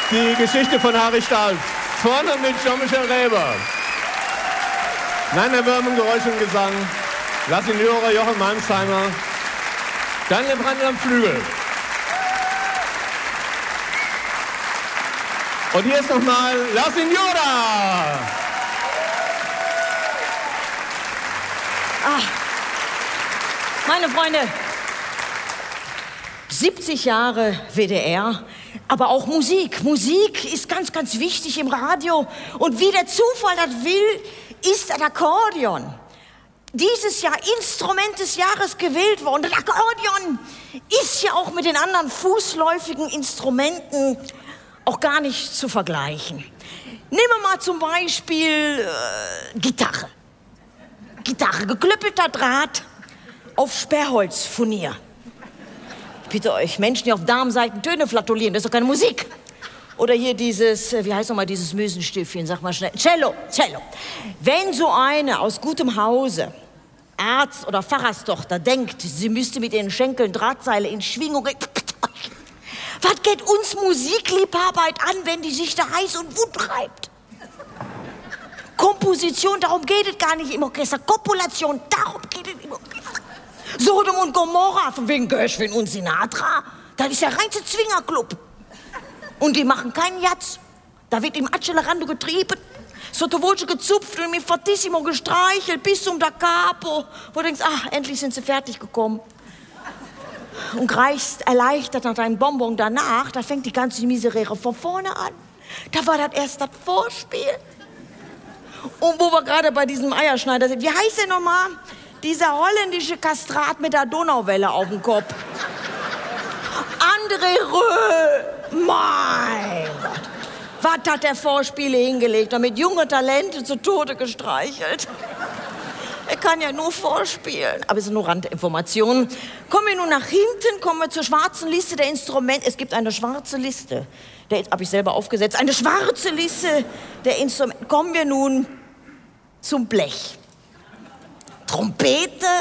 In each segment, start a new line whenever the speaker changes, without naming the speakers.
Die Geschichte von Harry Stahl. Vorne mit Jean-Michel Räber. Rainer Böhrmann, Geräusch und Gesang. La Signora, Jochen Malmsheimer. Daniel Brandl am Flügel. Und hier ist nochmal La Signora.
Meine Freunde, 70 Jahre WDR, aber auch Musik. Musik ist ganz, ganz wichtig im Radio. Und wie der Zufall das will, ist das Akkordeon dieses Jahr Instrument des Jahres gewählt worden. Das Akkordeon ist ja auch mit den anderen fußläufigen Instrumenten auch gar nicht zu vergleichen. Nehmen wir mal zum Beispiel Gitarre. Gitarre, geklöppelter Draht auf Sperrholzfurnier. Ich bitte euch, Menschen, die auf Darmseiten Töne flatulieren, das ist doch keine Musik. Oder hier dieses, wie heißt nochmal dieses Mösenstiftchen, sag mal schnell, Cello. Wenn so eine aus gutem Hause, Arzt oder Pfarrerstochter, denkt, sie müsste mit ihren Schenkeln Drahtseile in Schwingung... Was geht uns Musikliebhabeit an, wenn die sich da heiß und wund treibt? Komposition, darum geht es gar nicht im Orchester. Kopulation, darum geht es im Orchester. Sodom und Gomorra, von wegen Gershwin und Sinatra, das ist der reinste Zwingerclub. Und die machen keinen Jatz. Da wird im Accelerando getrieben, sottovoce gezupft und mit Fortissimo gestreichelt bis zum Da Capo, wo du denkst, ach, endlich sind sie fertig gekommen. Und greifst erleichtert nach deinem Bonbon danach, da fängt die ganze Miserere von vorne an. Da war das erst das Vorspiel. Und wo wir gerade bei diesem Eierschneider sind, wie heißt der nochmal? Dieser holländische Kastrat mit der Donauwelle auf dem Kopf. André Rö, mein Gott. Was hat der Vorspiele hingelegt? Damit junge Talente zu Tode gestreichelt. Er kann ja nur vorspielen. Aber es sind nur Randinformationen. Kommen wir nun nach hinten, kommen wir zur schwarzen Liste der Instrumente. Es gibt eine schwarze Liste. Der habe ich selber aufgesetzt. Eine schwarze Liste der Instrumente. Kommen wir nun zum Blech. Trompete,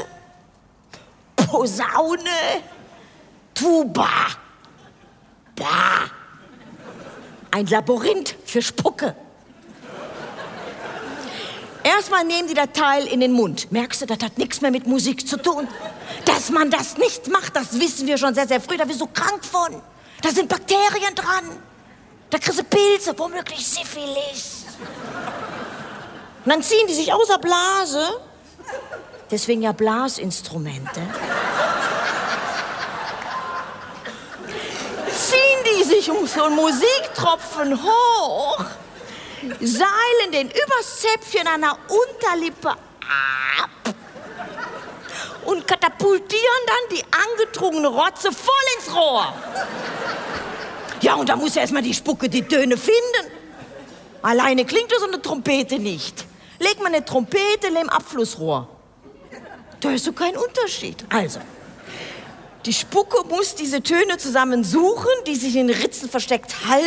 Posaune, Tuba. Bah. Ein Labyrinth für Spucke. Erstmal nehmen die das Teil in den Mund. Merkst du, das hat nichts mehr mit Musik zu tun. Dass man das nicht macht, das wissen wir schon sehr, sehr früh. Da bist du krank von. Da sind Bakterien dran. Da kriegst du Pilze, womöglich Syphilis. Und dann ziehen die sich außer Blase. Deswegen ja Blasinstrumente. Ziehen die sich um so einen Musiktropfen hoch, seilen den übers Zäpfchen an der Unterlippe ab und katapultieren dann die angetrunkene Rotze voll ins Rohr. Ja, und da muss ja erstmal die Spucke die Töne finden. Alleine klingt so eine Trompete nicht. Leg mal eine Trompete in dem Abflussrohr. Da ist so kein Unterschied. Also, die Spucke muss diese Töne zusammen suchen, die sich in den Ritzen versteckt halten.